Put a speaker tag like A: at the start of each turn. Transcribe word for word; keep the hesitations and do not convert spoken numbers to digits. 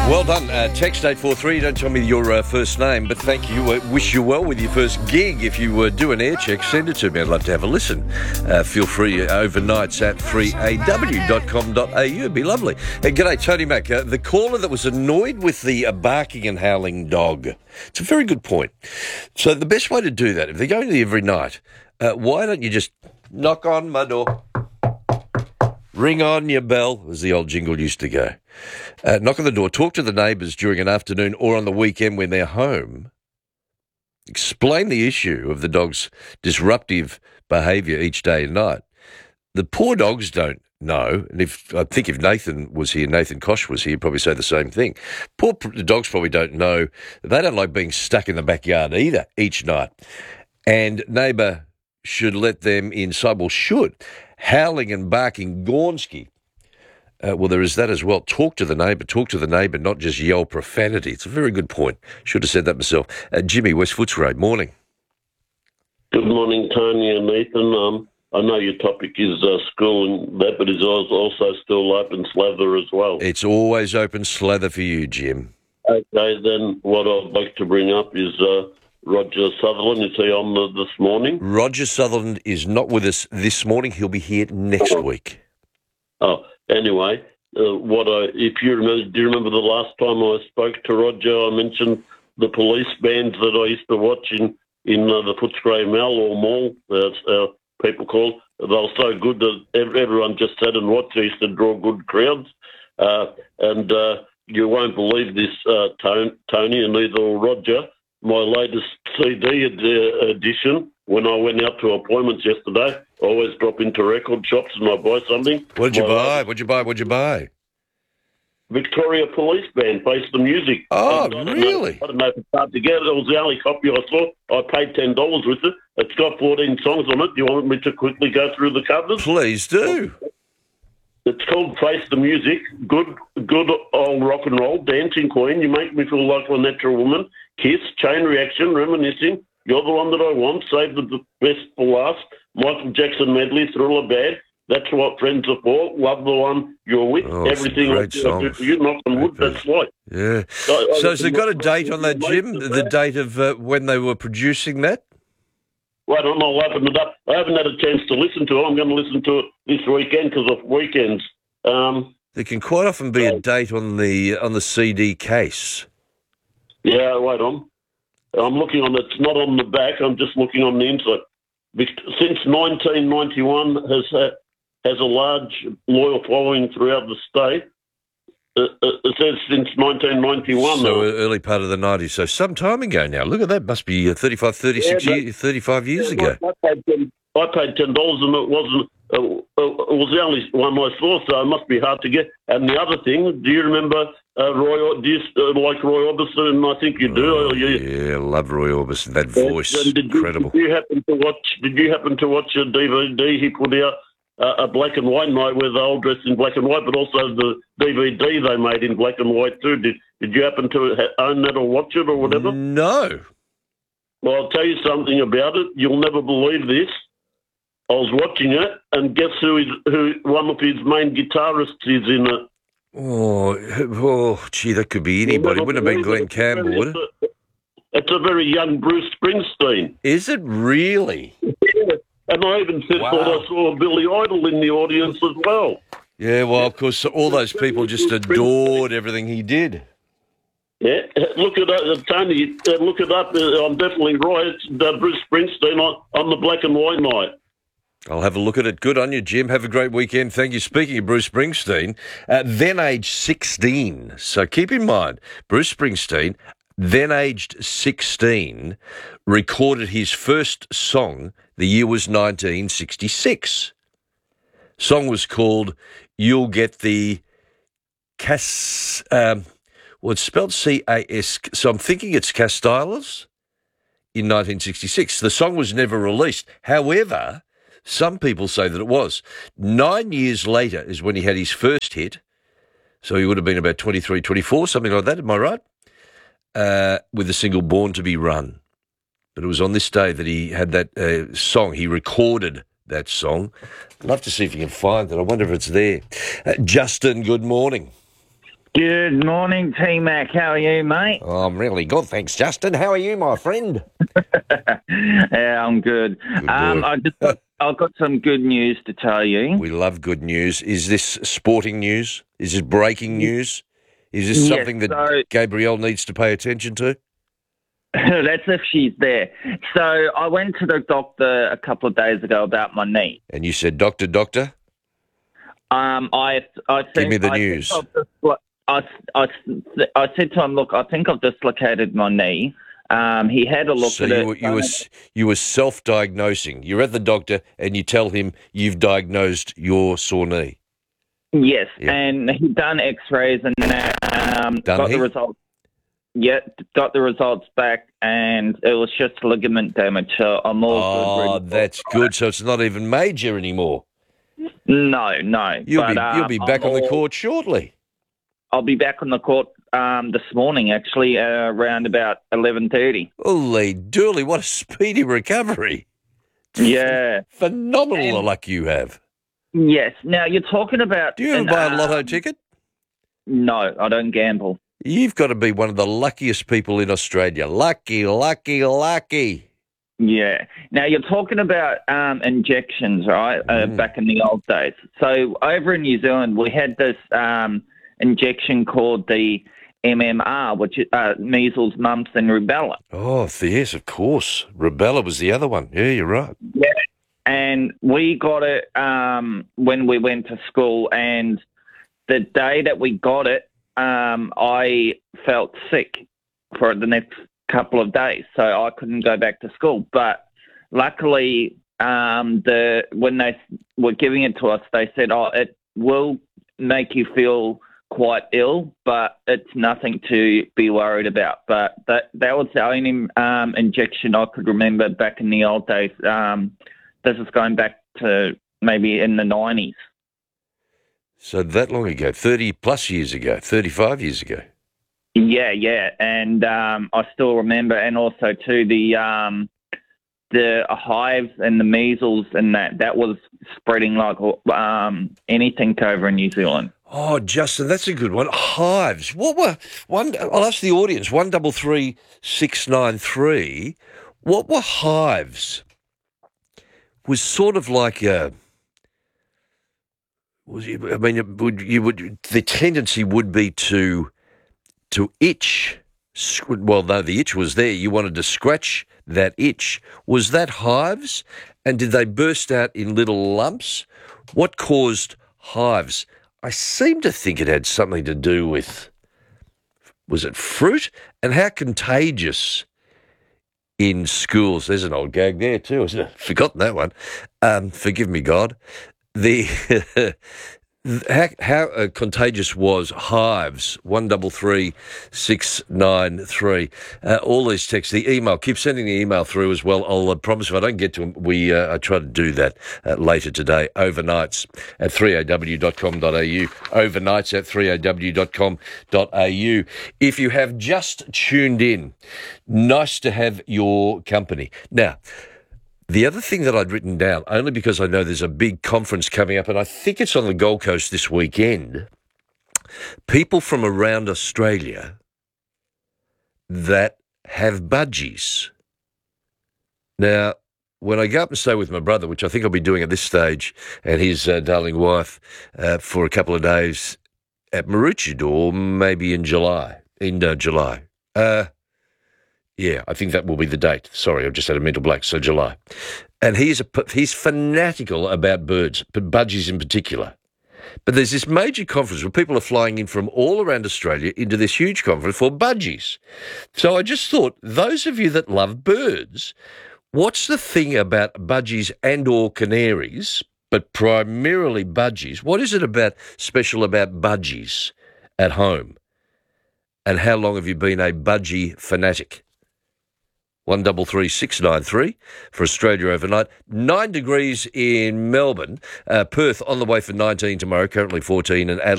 A: Well done. Uh, text eight four three. Don't tell me your uh, first name, but thank you. Uh, wish you well with your first gig. If you uh, do an air check, send it to me. I'd love to have a listen. Uh, feel free. Uh, overnights at three a w dot com dot a u. It'd be lovely. Uh, g'day, Tony Mac. Uh, the caller that was annoyed with the uh, barking and howling dog. It's a very good point. So the best way to do that, if they're going there every night, uh, why don't you just knock on my door? Ring on your bell, as the old jingle used to go. Uh, knock on the door, talk to the neighbours during an afternoon or on the weekend when they're home. Explain the issue of the dog's disruptive behaviour each day and night. The poor dogs don't know, and if I think if Nathan was here, Nathan Kosh was here, he'd probably say the same thing. Poor the dogs probably don't know. They don't like being stuck in the backyard either each night. And neighbour should let them inside. Well, should. Howling and barking, Gornsky. Uh, well, there is that as well. Talk to the neighbour. Talk to the neighbour, not just yell profanity. It's a very good point. Should have said that myself. Uh, Jimmy, West Footscray, morning.
B: Good morning, Tony and Nathan. Um, I know your topic is uh, school and that, but it's also still open slather as well.
A: It's always open slather for you, Jim.
B: Okay, then what I'd like to bring up is uh, Roger Sutherland. Is he on the, this morning?
A: Roger Sutherland is not with us this morning. He'll be here next
B: oh.
A: week.
B: Oh, anyway, uh, what I if you remember, do you remember the last time I spoke to Roger? I mentioned the police bands that I used to watch in in uh, the Footscray Mall or Mall, as uh, people call. They were so good that everyone just sat and watched. They used to draw good crowds, uh, and uh, you won't believe this, uh, Tony, and neither will Roger. My latest C D ed- edition, when I went out to appointments yesterday, I always drop into record shops and I buy something.
A: What did you
B: My
A: buy? What did you buy? What did you buy?
B: Victoria Police Band, Face the Music.
A: Oh,
B: I don't
A: really?
B: Know, I don't know if it's hard to get. It was the only copy I saw. I paid ten dollars with it. It's got fourteen songs on it. Do you want me to quickly go through the covers?
A: Please do.
B: It's called Face the Music. Good good old rock and roll. Dancing Queen. You make me feel like a natural woman. Kiss. Chain Reaction. Reminiscing. You're the one that I want. Save the best for last. Michael Jackson medley. Thriller Bad. That's what friends are for. Love the one you're with.
A: Oh,
B: Everything I do for you. Knock on wood. That's right.
A: Yeah. So, so has it got a date on that, Jim? The date of uh, when they were producing that?
B: Well, I don't know. I'll open it up. I haven't had a chance to listen to it. I'm going to listen to it this weekend because of weekends. Um,
A: there can quite often be a date on the on the C D case.
B: Yeah, wait on. I'm looking on. It's not on the back. I'm just looking on the inside. Since nineteen ninety-one, has had, has a large loyal following throughout the state. Uh, it says since nineteen ninety-one.
A: So early part of the nineties. So some time ago now. Look at that. Must be thirty-five, thirty-six
B: yeah,
A: years, thirty-five years
B: yeah,
A: ago.
B: I paid ten, I paid ten dollars, and it wasn't. Uh, it was the only one I saw, so it must be hard to get. And the other thing, do you remember uh, Roy? Do you uh, like Roy Orbison? I think you do.
A: Oh,
B: you,
A: yeah, love Roy Orbison. That voice,
B: and did
A: incredible.
B: You, did you happen to watch? Did you happen to watch a D V D he put out? Uh, a black and white night where they're all dressed in black and white, but also the D V D they made in black and white too. Did Did you happen to ha- own that or watch it or whatever?
A: No.
B: Well, I'll tell you something about it. You'll never believe this. I was watching it, and guess who is who? One of his main guitarists is in it.
A: Oh, oh, gee, that could be anybody. It wouldn't have been Glenn
B: it.
A: Campbell, would it?
B: It's a very young Bruce Springsteen.
A: Is it really?
B: Yeah. And I even said,
A: Wow.
B: thought I saw Billy Idol in the audience as well.
A: Yeah, well, of course, all those people just adored everything he did.
B: Yeah, look it up, uh, Tony. Uh, look it up. Uh, I'm definitely right. It's uh, Bruce Springsteen on, on the black and white night.
A: I'll have a look at it. Good on you, Jim. Have a great weekend. Thank you. Speaking of Bruce Springsteen, uh, then aged sixteen. So keep in mind, Bruce Springsteen, then aged sixteen, recorded his first song. The year was nineteen sixty-six. Song was called You'll Get the Cas... Um, well, it's spelled C A S... So I'm thinking it's Castiles in nineteen sixty-six. The song was never released. However, some people say that it was. Nine years later is when he had his first hit. So he would have been about twenty-three, twenty-four, something like that. Am I right? Uh, with the single Born to be Run. But it was on this day that he had that uh, song. He recorded that song. I'd love to see if you can find it. I wonder if it's there. Uh, Justin, good morning.
C: Good morning, T-Mac. How are you, mate?
A: Oh, I'm really good, thanks, Justin. How are you, my friend?
C: Yeah, I'm good.
A: Good
C: Um,
A: boy.
C: I just got, I've got some good news to tell you.
A: We love good news. Is this sporting news? Is this breaking news? Is this
C: Yes,
A: something that
C: so
A: Gabrielle needs to pay attention to?
C: that's if she's there. So I went to the doctor a couple of days ago about my knee.
A: And you said, Doctor, doctor,
C: Um, I I
A: give
C: think
A: me the
C: I
A: news.
C: Think I've dislo- I, I, I said to him, look, I think I've dislocated my knee. Um, he had a look
A: So
C: at
A: you
C: it.
A: were, you were you were self-diagnosing. You're at the doctor and you tell him you've diagnosed your sore knee.
C: Yes,
A: Yeah.
C: and he done X-rays and that. Um,
A: Done
C: got
A: he?
C: the results. Yeah, got the results back, and it was just ligament damage. So I'm all
A: Oh,
C: good.
A: that's good. So it's not even major anymore.
C: No, no.
A: You'll
C: but,
A: be
C: um,
A: you'll be back
C: I'm
A: on the
C: all-
A: court shortly.
C: I'll be back on the court um, this morning, actually, uh, around about eleven thirty.
A: Holy dooly, what a speedy recovery.
C: Yeah.
A: Phenomenal the
C: And-
A: luck you have.
C: Yes. Now you're talking about.
A: Do you ever
C: an,
A: buy a lotto
C: um,
A: ticket?
C: No, I don't gamble.
A: You've got to be one of the luckiest people in Australia. Lucky, lucky, lucky.
C: Yeah. Now you're talking about um, injections, right? Uh,
A: Mm.
C: back in the old days. So over in New Zealand, we had this um, injection called the M M R, which is uh, measles, mumps, and rubella.
A: Oh, yes, of course. Rubella was the other one. Yeah, you're right.
C: Yeah. And we got it um, when we went to school, and the day that we got it, um, I felt sick for the next couple of days, so I couldn't go back to school. But luckily, um, the when they were giving it to us, they said, "Oh, it will make you feel quite ill, but it's nothing to be worried about." But that that was the only um, injection I could remember back in the old days. Um, this is going back to maybe in the nineties.
A: So that long ago, thirty plus years ago, thirty-five years ago.
C: Yeah, yeah, and um, I still remember, and also too the um, the hives and the measles and that that was spreading like um, anything over in New Zealand.
A: Oh, Justin, that's a good one. Hives. What were one? I'll ask the audience. One double three six nine three. What were hives? Was sort of like a. Was it, I mean, it would you would the tendency would be to to itch. Well, no, the itch was there. You wanted to scratch that itch. Was that hives? And did they burst out in little lumps? What caused hives? I seem to think it had something to do with, was it fruit? And how contagious in schools? There's an old gag there too, isn't it? Forgotten that one. Um, forgive me, God. The how, how uh, contagious was hives? One double three six nine three. Uh, all these texts, the email. Keep sending the email through as well. I'll uh, promise if I don't get to them, we uh, I try to do that uh, later today. Overnights at three a w dot com dot a u. Overnights at three a w dot com dot a u. If you have just tuned in, nice to have your company. Now, the other thing that I'd written down, only because I know there's a big conference coming up, and I think it's on the Gold Coast this weekend, people from around Australia that have budgies. Now, when I go up and stay with my brother, which I think I'll be doing at this stage, and his uh, darling wife uh, for a couple of days at Maroochydore, maybe in July, in uh, July. Uh, Yeah, I think that will be the date. Sorry, I've just had a mental blank. So July. And he's a, he's fanatical about birds, but budgies in particular. But there's this major conference where people are flying in from all around Australia into this huge conference for budgies. So I just thought, those of you that love birds, what's the thing about budgies and or canaries, but primarily budgies? What is it about special about budgies at home? And how long have you been a budgie fanatic? One double three six nine three for Australia overnight. Nine degrees in Melbourne. Uh, Perth on the way for nineteen tomorrow, currently fourteen, and Adelaide